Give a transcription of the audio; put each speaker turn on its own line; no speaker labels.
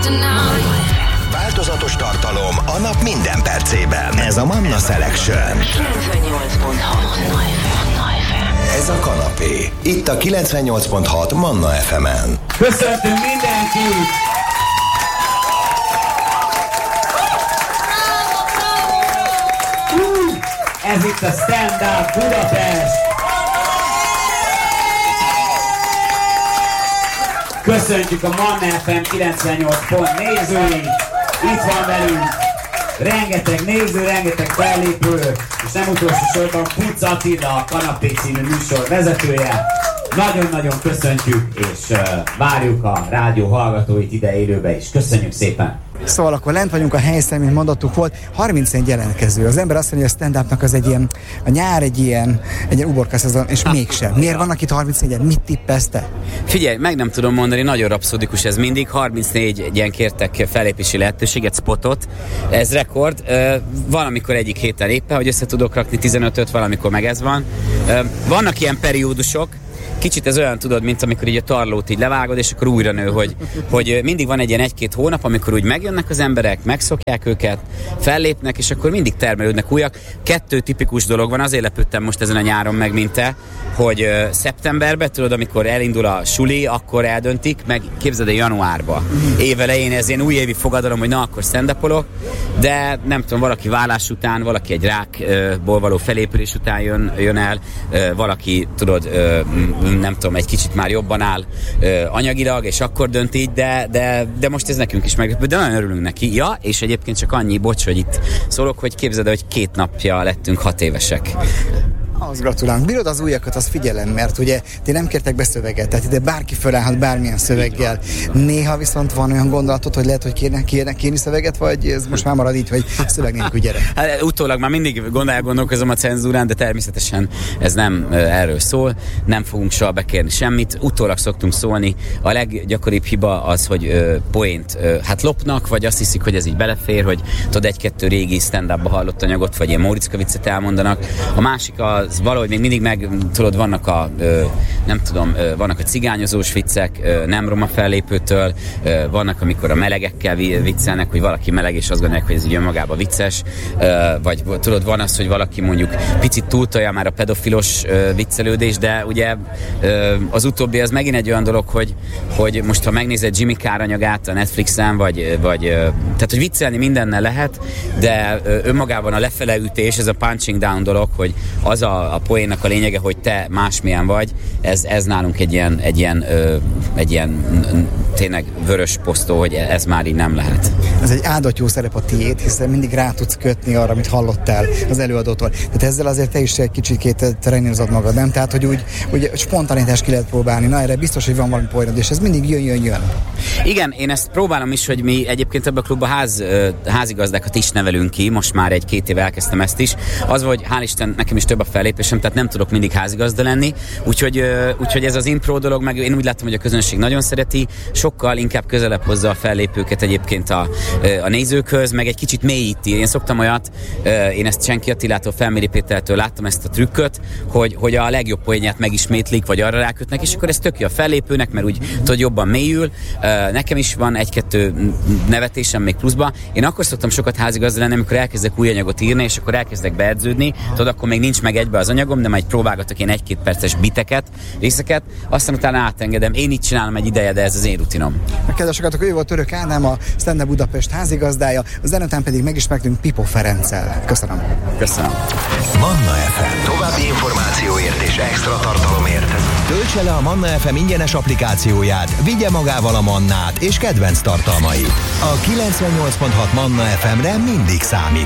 Változatos tartalom a nap minden percében. Ez a Manna Selection.
98.6
Ez a kanapé. Itt a 98.6 Manna FM-en.
Köszöntünk mindenkit! Ez itt a Stand Up Budapest! Köszöntjük a Manna FM 98 pont nézőit! Itt van velünk rengeteg néző, rengeteg fellépő, és nem utolsó sorban Pucz Attila, a Kanapé című műsor vezetője. Nagyon-nagyon köszöntjük, és várjuk a rádió hallgatóit ide élőbe is. Köszönjük szépen!
Szóval akkor lent vagyunk a helyszínen, mint mondattuk volt, 31 jelentkező. Az ember azt mondja, hogy a stand-upnak az egy ilyen, a nyár egy ilyen uborka szezon, és mégsem. Miért vannak itt 34-en? Mit tippelsz te?
Figyelj, meg nem tudom mondani, nagyon rapszodikus ez mindig. 34 ilyen kértek fellépési lehetőséget, spotot. Ez rekord. Van, amikor egyik héten éppen, hogy össze tudok rakni 15-öt, valamikor meg ez van. Vannak ilyen periódusok. Kicsit ez olyan, tudod, mint amikor így a tarlót így levágod, és akkor újra nő, hogy mindig van egy ilyen 1-2 hónap, amikor úgy megjönnek az emberek, megszokják őket, fellépnek, és akkor mindig termelődnek újak. 2 tipikus dolog van, azért lepődtem most ezen a nyáron meg, mint te, hogy szeptemberben, tudod, amikor elindul a suli, akkor eldöntik, meg képzeld el januárba. Évelején ez ilyen újévi fogadalom, hogy na, akkor stand-upolok, de nem tudom, valaki vállás után, valaki egy rákból való felépülés után jön el, valaki, tudod, nem tudom, egy kicsit már jobban áll anyagilag, és akkor dönt így, de most ez nekünk is meglepő, de nagyon örülünk neki. Ja, és egyébként csak annyi, bocs, hogy itt szólok, hogy képzeld el, hogy 2 napja lettünk 6 évesek.
Ahhoz gratulálunk. Bírod az újakat, az figyelem, mert ugye ti nem kértek be szöveget, tehát ide bárki fölállhat bármilyen szöveggel. Néha viszont van olyan gondolatod, hogy lehet, hogy kérni szöveget, vagy ez most már marad így, hogy szöveg nélkül gyere?
Hát, utólag már mindig gondolkozom a cenzúrán, de természetesen ez nem erről szól, nem fogunk soha bekérni semmit, utólag szoktunk szólni. A leggyakoribb hiba az, hogy poént hát lopnak, vagy azt hiszik, hogy ez így belefér, hogy tudod, 1-2 régi stand-upba hallott anyagot, vagy ilyen Móriczka viccet elmondanak. A másik az valahogy még mindig meg, tudod, vannak vannak a cigányozós viccek, nem roma fellépőtől, vannak, amikor a melegekkel viccelnek, hogy valaki meleg, és azt gondolják, hogy ez így önmagában vicces, vagy tudod, van az, hogy valaki mondjuk picit túltolja már a pedofilos viccelődés, de ugye az utóbbi az megint egy olyan dolog, hogy most ha megnézed Jimmy Carr anyagát a Netflixen, vagy tehát, hogy viccelni mindennel lehet, de önmagában a lefeleütés, ez a punching down dolog, hogy az a poénnak a lényege, hogy te másmilyen vagy, ez nálunk egy ilyen tényleg vörös posztó, hogy ez már így nem lehet.
Ez egy áldott jó szerep a tiéd, hiszen mindig rá tudsz kötni arra, amit hallottál az előadótól. Tehát ezzel azért te is egy kicsit trenírozod magad, nem? Tehát, hogy úgy spontanitást ki lehet próbálni. Na, erre biztos, hogy van valami poénod, és ez mindig jön.
Igen, én ezt próbálom is, hogy mi egyébként ebben a klubban házigazdákat is nevelünk ki, most már 1-2 éve elkezdtem ezt is. Az, hogy hál' Isten, nekem is több a fellépésem, tehát nem tudok mindig házigazda lenni, úgyhogy ez az impro dolog, meg én úgy látom, hogy a közönség nagyon szereti, sokkal inkább közelebb hozza a fellépőket egyébként a nézőkhöz, meg egy kicsit mélyíti. Én szoktam olyat, én ezt Csenki Attilától, Felméri Pétertől láttam ezt a trükköt, hogy a legjobb poénját megismétlik, vagy arra rákötnek, és akkor ez tök jó a fellépőnek, mert úgy tudod, jobban mélyül. Nekem is van 1-2 nevetésem még pluszba. Én akkor szoktam sokat házigazda lenni, amikor elkezdek új anyagot írni, és akkor elkezdek beedződni. Tudod, akkor még nincs meg egybe az anyagom, de majd próbálgatok ilyen 1-2 perces biteket, részeket, aztán utána átengedem. Én így csinálom egy ideje, de ez az én rutinom.
Kedvesokat, ő volt Török Ádám, a Stand Up Budapest házigazdája, az zenután pedig megismertünk Pipó Ferenccel. Köszönöm.
Manna FM. További információért és extra tartalomért töltse le a Manna FM ingyenes applikációját, vigye magával a Mannát és kedvenc tartalmait. A 98.6 Manna FM-re mindig számíthat.